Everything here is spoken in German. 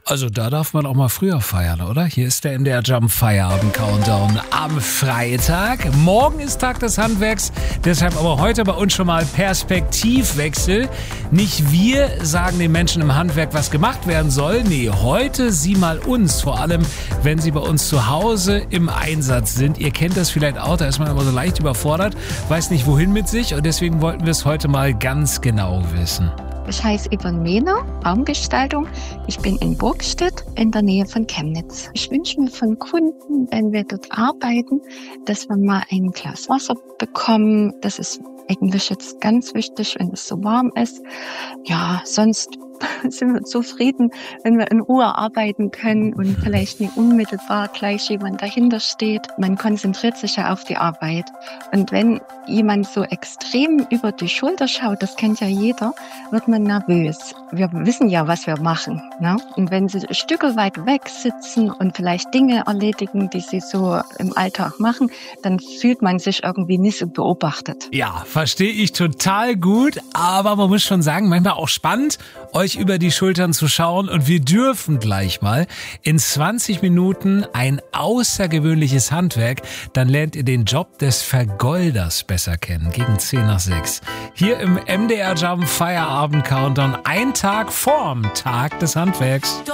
Also da darf man auch mal früher feiern, oder? Hier ist der MDR Jump Feierabend Countdown am Freitag. Morgen ist Tag des Handwerks, deshalb aber heute bei uns schon mal Perspektivwechsel. Nicht wir sagen den Menschen im Handwerk, was gemacht werden soll. Nee, heute sie mal uns, vor allem wenn sie bei uns zu Hause im Einsatz sind. Ihr kennt das vielleicht auch, da ist man immer so leicht überfordert, weiß nicht wohin mit sich und deswegen wollten wir es heute mal ganz genau wissen. Ich heiße Yvonne Mehner, Raumgestaltung. Ich bin in Burgstedt in der Nähe von Chemnitz. Ich wünsche mir von Kunden, wenn wir dort arbeiten, dass wir mal ein Glas Wasser bekommen. Das ist eigentlich jetzt ganz wichtig, wenn es so warm ist. Ja, sonst sind wir zufrieden, wenn wir in Ruhe arbeiten können und vielleicht nicht unmittelbar gleich jemand dahinter steht. Man konzentriert sich ja auf die Arbeit. Und wenn jemand so extrem über die Schulter schaut, das kennt ja jeder, wird man nervös. Wir wissen ja, was wir machen, ne? Und wenn sie ein Stück weit weg sitzen und vielleicht Dinge erledigen, die sie so im Alltag machen, dann fühlt man sich irgendwie nicht so beobachtet. Ja, verstehe ich total gut, aber man muss schon sagen, manchmal auch spannend, euch über die Schultern zu schauen und wir dürfen gleich mal in 20 Minuten ein außergewöhnliches Handwerk, dann lernt ihr den Job des Vergolders besser kennen, gegen 5:10. Hier im MDR Jump Feierabend Countdown, ein Tag vorm Tag des Handwerks.